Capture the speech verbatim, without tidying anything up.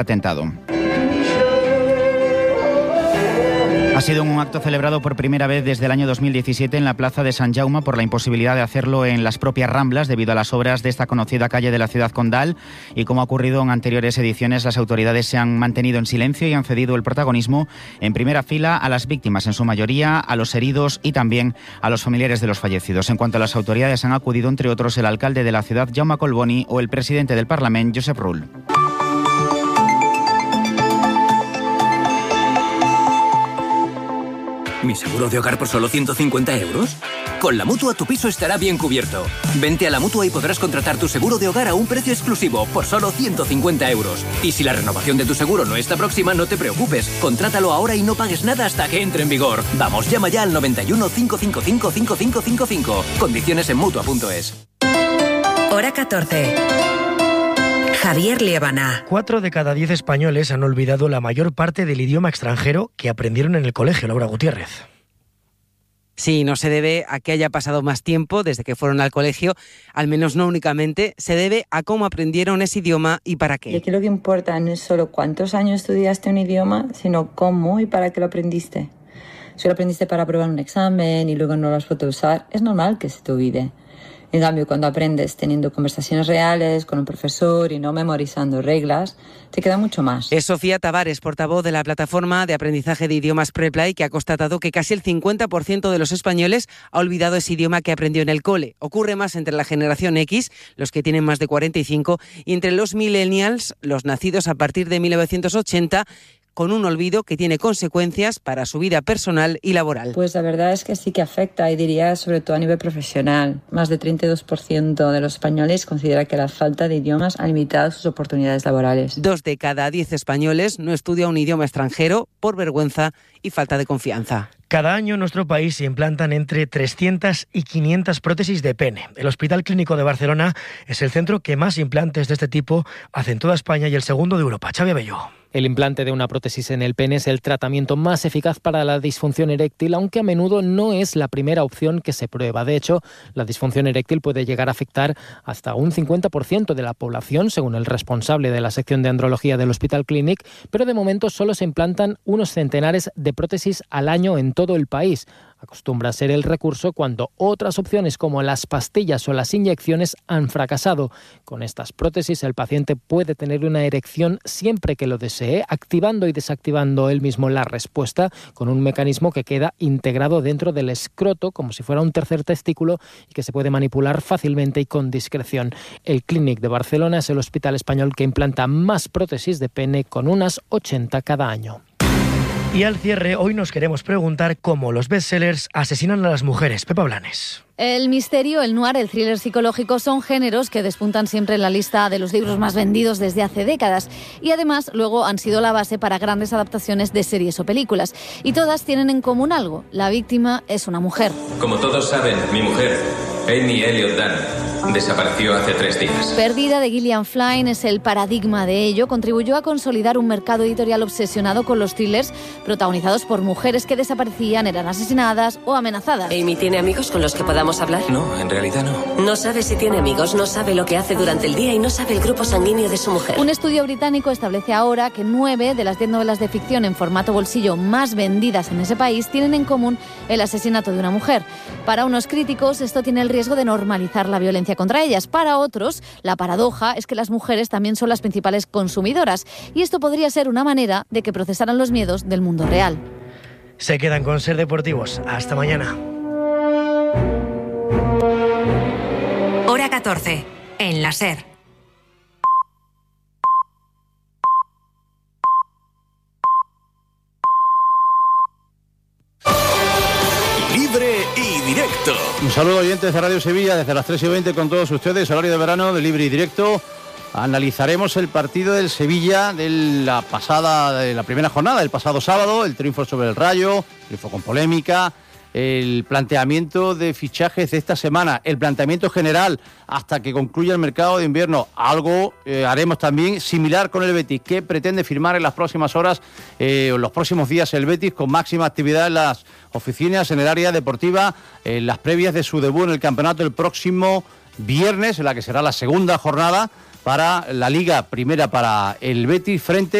atentado. Ha sido un acto celebrado por primera vez desde el año dos mil diecisiete en la Plaza de Sant Jaume por la imposibilidad de hacerlo en las propias Ramblas debido a las obras de esta conocida calle de la ciudad condal, y como ha ocurrido en anteriores ediciones, las autoridades se han mantenido en silencio y han cedido el protagonismo en primera fila a las víctimas, en su mayoría a los heridos y también a los familiares de los fallecidos. En cuanto a las autoridades, han acudido entre otros el alcalde de la ciudad, Jaume Collboni, o el presidente del Parlamento, Josep Rull. ¿Mi seguro de hogar por solo ciento cincuenta euros? Con la Mutua tu piso estará bien cubierto. Vente a la Mutua y podrás contratar tu seguro de hogar a un precio exclusivo por solo ciento cincuenta euros. Y si la renovación de tu seguro no está próxima, no te preocupes. Contrátalo ahora y no pagues nada hasta que entre en vigor. Vamos, llama ya al noventa y uno, cinco cinco cinco, cinco cinco cinco cinco. Condiciones en Mutua punto es. Hora catorce. Javier Liébana. Cuatro de cada diez españoles han olvidado la mayor parte del idioma extranjero que aprendieron en el colegio. Laura Gutiérrez. Sí, no se debe a que haya pasado más tiempo desde que fueron al colegio, al menos no únicamente, se debe a cómo aprendieron ese idioma y para qué. Y aquí lo que importa no es solo cuántos años estudiaste un idioma, sino cómo y para qué lo aprendiste. Si lo aprendiste para aprobar un examen y luego no lo has podido usar, es normal que se te olvide. En cambio, cuando aprendes teniendo conversaciones reales con un profesor y no memorizando reglas, te queda mucho más. Es Sofía Tavares, portavoz de la plataforma de aprendizaje de idiomas Preply, que ha constatado que casi el cincuenta por ciento de los españoles ha olvidado ese idioma que aprendió en el cole. Ocurre más entre la generación X, los que tienen más de cuarenta y cinco, y entre los millennials, los nacidos a partir de mil novecientos ochenta, con un olvido que tiene consecuencias para su vida personal y laboral. Pues la verdad es que sí que afecta, y diría sobre todo a nivel profesional. Más de treinta y dos por ciento de los españoles considera que la falta de idiomas ha limitado sus oportunidades laborales. Dos de cada diez españoles no estudia un idioma extranjero por vergüenza y falta de confianza. Cada año en nuestro país se implantan entre trescientas y quinientas prótesis de pene. El Hospital Clínico de Barcelona es el centro que más implantes de este tipo hace en toda España y el segundo de Europa. Xavi Abelló. El implante de una prótesis en el pene es el tratamiento más eficaz para la disfunción eréctil, aunque a menudo no es la primera opción que se prueba. De hecho, la disfunción eréctil puede llegar a afectar hasta un cincuenta por ciento de la población, según el responsable de la sección de andrología del Hospital Clínic, pero de momento solo se implantan unos centenares de prótesis al año en todo el país. Acostumbra a ser el recurso cuando otras opciones como las pastillas o las inyecciones han fracasado. Con estas prótesis el paciente puede tener una erección siempre que lo desee, activando y desactivando él mismo la respuesta con un mecanismo que queda integrado dentro del escroto como si fuera un tercer testículo y que se puede manipular fácilmente y con discreción. El Clínic de Barcelona es el hospital español que implanta más prótesis de pene, con unas ochenta cada año. Y al cierre, hoy nos queremos preguntar cómo los bestsellers asesinan a las mujeres. Pepa Blanes. El misterio, el noir, el thriller psicológico son géneros que despuntan siempre en la lista de los libros más vendidos desde hace décadas, y además luego han sido la base para grandes adaptaciones de series o películas. Y todas tienen en común algo: la víctima es una mujer. Como todos saben, mi mujer, Amy Elliott Dunn, desapareció hace tres días. Perdida, de Gillian Flynn, es el paradigma de ello. Contribuyó a consolidar un mercado editorial obsesionado con los thrillers protagonizados por mujeres que desaparecían, eran asesinadas o amenazadas. ¿Amy tiene amigos con los que podamos hablar? No, en realidad no. No sabe si tiene amigos, no sabe lo que hace durante el día y no sabe el grupo sanguíneo de su mujer. Un estudio británico establece ahora que nueve de las diez novelas de ficción en formato bolsillo más vendidas en ese país tienen en común el asesinato de una mujer. Para unos críticos, esto tiene el riesgo de normalizar la violencia contra ellas. Para otros, la paradoja es que las mujeres también son las principales consumidoras, y esto podría ser una manera de que procesaran los miedos del mundo real. Se quedan con Ser Deportivos. Hasta mañana. Hora catorce, en la SER. Libre y directo. Un saludo, oyentes de Radio Sevilla, desde las tres y veinte con todos ustedes, horario de verano de Libre y Directo. Analizaremos el partido del Sevilla de la pasada, de la primera jornada, del pasado sábado, el triunfo sobre el Rayo, triunfo con polémica, el planteamiento de fichajes de esta semana, el planteamiento general hasta que concluya el mercado de invierno. Algo eh, haremos también similar con el Betis, que pretende firmar en las próximas horas eh, o en los próximos días el Betis, con máxima actividad en las oficinas, en el área deportiva, en las previas de su debut en el campeonato el próximo viernes, en la que será la segunda jornada para la Liga, primera para el Betis frente